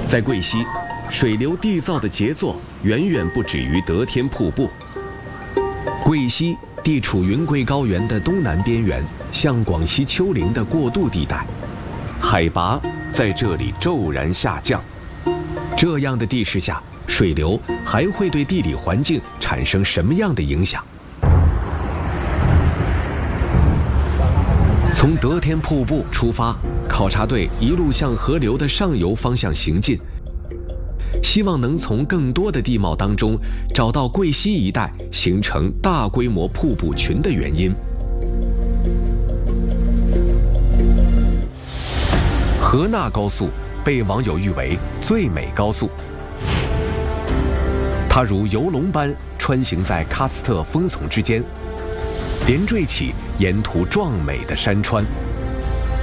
在贵溪，水流缔造的杰作远远不止于得天瀑布。贵溪地处云贵高原的东南边缘，向广西丘陵的过渡地带，海拔在这里骤然下降。这样的地势下，水流还会对地理环境产生什么样的影响？从得天瀑布出发，考察队一路向河流的上游方向行进，希望能从更多的地貌当中找到贵溪一带形成大规模瀑布群的原因。河纳高速被网友誉为最美高速，它如游龙般穿行在喀斯特峰丛之间，连缀起沿途壮美的山川。